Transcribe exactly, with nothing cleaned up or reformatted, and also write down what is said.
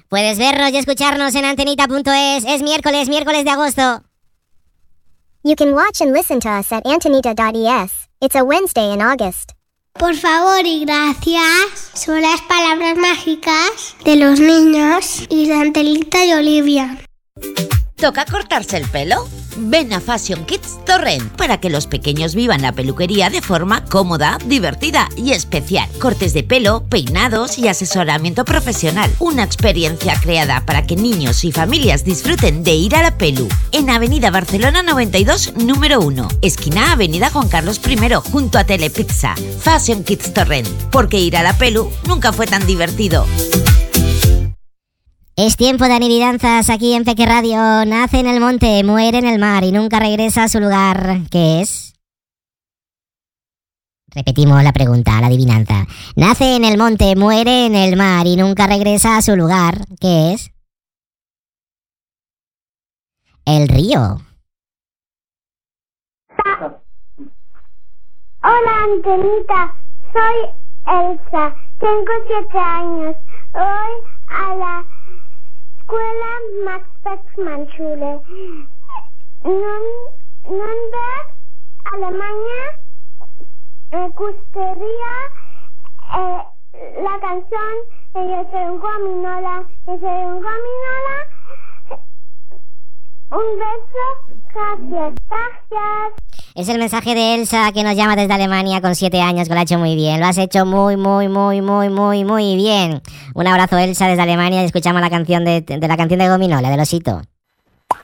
Puedes vernos y escucharnos en antenita punto es. Es miércoles, miércoles de agosto. You can watch and listen to us at antonita dot e s. It's a Wednesday in August. Por favor y gracias son las palabras mágicas de los niños y de Antelita y Olivia. ¿Toca cortarse el pelo? Ven a Fashion Kids Torrent para que los pequeños vivan la peluquería de forma cómoda, divertida y especial. Cortes de pelo, peinados y asesoramiento profesional. Una experiencia creada para que niños y familias disfruten de ir a la pelu. En Avenida Barcelona noventa y dos, número uno. Esquina Avenida Juan Carlos primero, junto a Telepizza. Fashion Kids Torrent. Porque ir a la pelu nunca fue tan divertido. Es tiempo de adivinanzas aquí en Peque Radio. Nace en el monte, muere en el mar y nunca regresa a su lugar. ¿Qué es? Repetimos la pregunta, la adivinanza. Nace en el monte, muere en el mar y nunca regresa a su lugar. ¿Qué es? El río. Hola, Antenita. Soy Elsa. Tengo siete años. Voy a la escuela Max Beckmann-Schule. Nürnberg, Alemania. Me gustaría eh, la canción de Yo soy un gominola. Yo soy un gominola. Un beso. Gracias. Gracias. Es el mensaje de Elsa, que nos llama desde Alemania con siete años, que lo ha hecho muy bien. Lo has hecho muy, muy, muy, muy, muy, muy bien. Un abrazo, Elsa, desde Alemania, y escuchamos la canción de, de la canción de Gominola, del osito.